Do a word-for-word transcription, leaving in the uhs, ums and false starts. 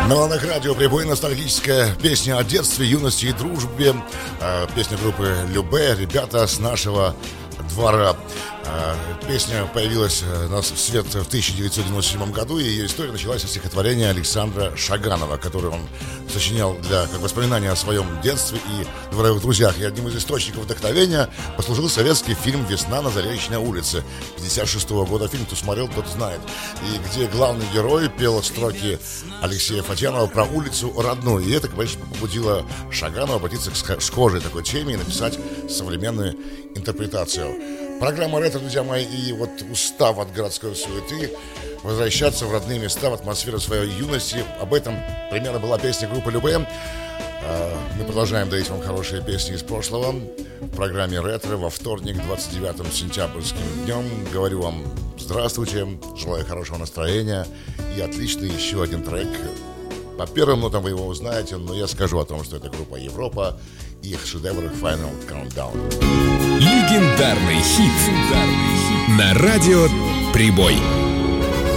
На волнах радио «Прибой» ностальгическая песня о детстве, юности и дружбе. Песня группы Любэ, ребята с нашего двора. Песня появилась на свет в тысяча девятьсот девяносто седьмом году, и ее история началась со стихотворения Александра Шаганова, которое он сочинял для как воспоминания о своем детстве и дворовых друзьях. И одним из источников вдохновения послужил советский фильм «Весна на Заречной улице» пятьдесят шестого года. Фильм, кто смотрел, тот знает. И где главный герой пел строки Алексея Фатьянова про улицу родную. И это, конечно, побудило Шаганова обратиться к схожей такой теме и написать современную интерпретацию. Программа «Ретро», друзья мои, и вот устав от городской суеты, возвращаться в родные места, в атмосферу своей юности. Об этом примерно была песня группы Любэ. Мы продолжаем дарить вам хорошие песни из прошлого в программе «Ретро» во вторник, двадцать девятым сентябрьским днем. Говорю вам здравствуйте, желаю хорошего настроения и отличный еще один трек. По первым нотам вы его узнаете, но я скажу о том, что это группа «Европа» и их шедевр «Final Countdown». Легендарный хит на радио «Прибой».